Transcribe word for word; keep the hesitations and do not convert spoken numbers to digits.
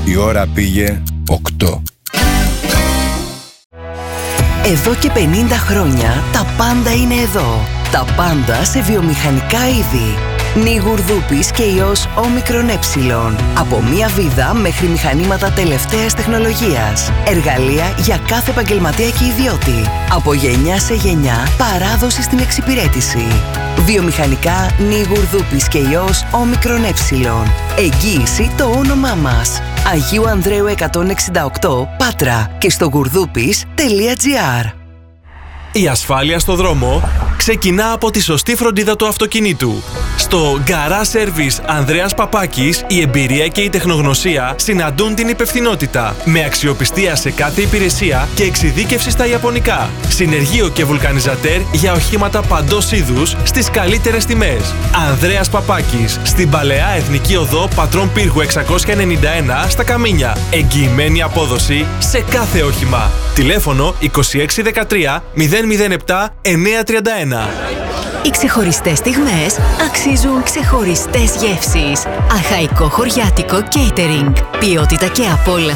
Η ώρα πήγε οκτώ. Εδώ και πενήντα χρόνια τα πάντα είναι εδώ. Τα πάντα σε βιομηχανικά είδη. Νι Γουρδούπης και ιός όμικρον ε. Από μία βίδα μέχρι μηχανήματα τελευταίας τεχνολογίας. Εργαλεία για κάθε επαγγελματία και ιδιώτη. Από γενιά σε γενιά, παράδοση στην εξυπηρέτηση. Βιομηχανικά Νι Γουρδούπης και ιός όμικρον ε. Εγγύηση το όνομά μας. Αγίου Ανδρέου εκατόν εξήντα οκτώ, Πάτρα και στο γουρδούπης τελεία τζι άρ. Η ασφάλεια στο δρόμο ξεκινά από τη σωστή φροντίδα του αυτοκινήτου. Στο Garage Service Ανδρέας Παπάκης, η εμπειρία και η τεχνογνωσία συναντούν την υπευθυνότητα, με αξιοπιστία σε κάθε υπηρεσία και εξειδίκευση στα ιαπωνικά. Συνεργείο και βουλκανιζατέρ για οχήματα παντός είδους στις καλύτερες τιμές. Ανδρέας Παπάκης, στην Παλαιά Εθνική Οδό Πατρών Πύργου εξακόσια ενενήντα ένα στα Καμίνια. Εγγυημένη απόδοση σε κάθε όχημα. Τηλέφωνο είκοσι έξι δεκατρία μηδέν μηδέν επτά εννιακόσια τριάντα ένα. Οι ξεχωριστές στιγμές αξίζουν ξεχωριστές γεύσεις. Αχαϊκό χωριάτικο catering. Ποιότητα και απόλαυση